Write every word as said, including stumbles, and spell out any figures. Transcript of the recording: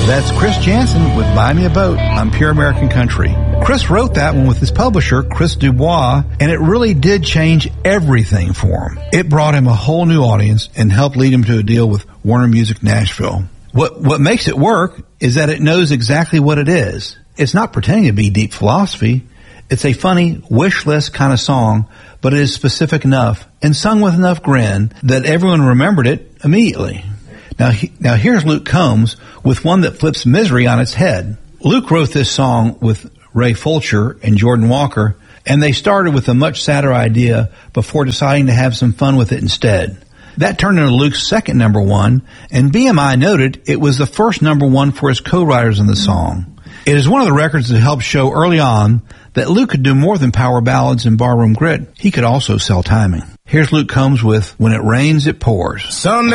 That's Chris Janson with Buy Me a Boat on Pure American Country. Chris wrote that one with his publisher, Chris Dubois, and it really did change everything for him. It brought him a whole new audience and helped lead him to a deal with Warner Music Nashville. What, what makes it work is that it knows exactly what it is. It's not pretending to be deep philosophy. It's a funny, wish list kind of song, but it is specific enough and sung with enough grin that everyone remembered it immediately. Now, he, now here's Luke Combs with one that flips misery on its head. Luke wrote this song with Ray Fulcher and Jordan Walker, and they started with a much sadder idea before deciding to have some fun with it instead. That turned into Luke's second number one, and B M I noted it was the first number one for his co-writers in the song. It is one of the records that helped show early on that Luke could do more than power ballads and barroom grit. He could also sell timing. Here's Luke Combs with When It Rains, It Pours. Sunday